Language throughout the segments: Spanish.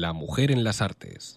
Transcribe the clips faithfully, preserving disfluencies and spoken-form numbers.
La mujer en las artes.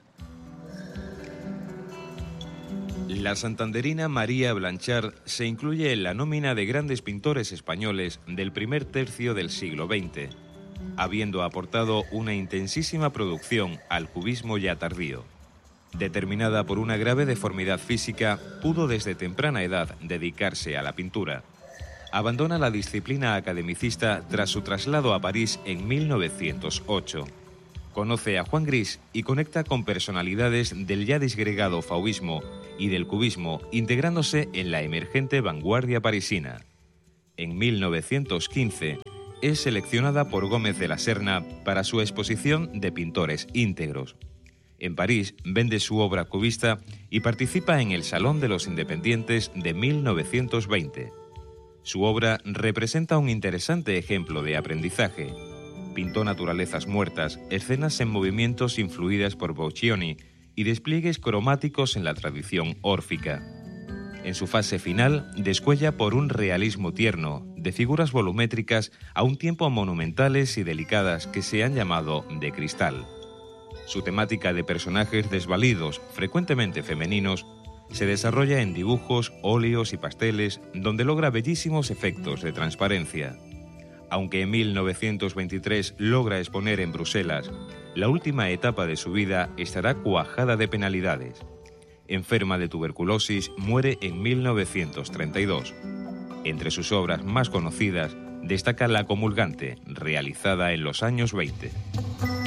La santanderina María Blanchard se incluye en la nómina de grandes pintores españoles del primer tercio del siglo veinte, habiendo aportado una intensísima producción al cubismo ya tardío. Determinada por una grave deformidad física, pudo desde temprana edad dedicarse a la pintura. Abandona la disciplina academicista tras su traslado a París en mil novecientos ocho. Conoce a Juan Gris y conecta con personalidades del ya disgregado fauvismo y del cubismo, integrándose en la emergente vanguardia parisina. En mil novecientos quince es seleccionada por Gómez de la Serna para su exposición de pintores íntegros. En París vende su obra cubista y participa en el Salón de los Independientes de mil novecientos veinte. Su obra representa un interesante ejemplo de aprendizaje. Pintó naturalezas muertas, escenas en movimientos influidas por Boccioni y despliegues cromáticos en la tradición órfica. En su fase final, descuella por un realismo tierno, de figuras volumétricas a un tiempo monumentales y delicadas que se han llamado de cristal. Su temática de personajes desvalidos, frecuentemente femeninos, se desarrolla en dibujos, óleos y pasteles, donde logra bellísimos efectos de transparencia. Aunque en mil novecientos veintitrés logra exponer en Bruselas, la última etapa de su vida estará cuajada de penalidades. Enferma de tuberculosis, muere en mil novecientos treinta y dos. Entre sus obras más conocidas destaca La Comulgante, realizada en los años veinte.